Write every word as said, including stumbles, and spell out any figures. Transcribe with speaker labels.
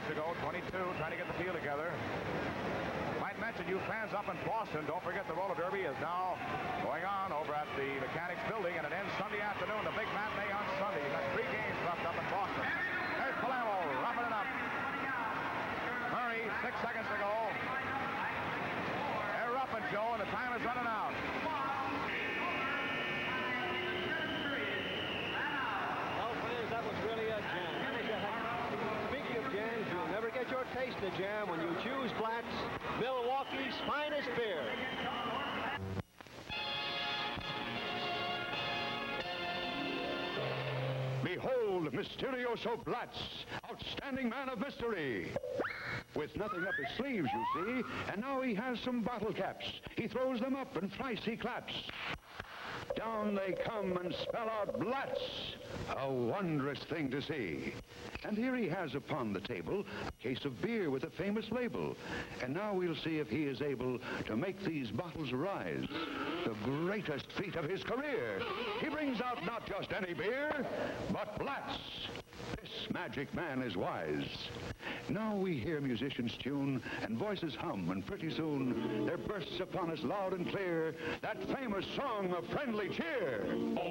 Speaker 1: seconds to go. twenty-two, trying to get the field together. Might mention you fans up in Boston, don't forget the roller derby is now going on over at the Mechanics Building, and it ends Sunday afternoon, the big matinee on Sunday. You've got three games left up in Boston. There's Palermo, roughing it up. Murray, six seconds to go. They're roughing Joe, and the time is running out.
Speaker 2: Well, friends, that was really a jam. Speaking of jams, you'll never get your taste of jam when you choose Blatt's, Milwaukee's finest beer.
Speaker 3: Behold, Mysterioso Blatt's, outstanding man of mystery. With nothing up his sleeves, you see, and now he has some bottle caps. He throws them up, and thrice he claps. Down they come and spell out Blatt's, a wondrous thing to see. And here he has upon the table a case of beer with a famous label. And now we'll see if he is able to make these bottles rise. The greatest feat of his career. He brings out not just any beer, but Blatt's. This magic man is wise. Now we hear musicians tune and voices hum, and pretty soon there bursts upon us loud and clear that famous song of friendly cheer.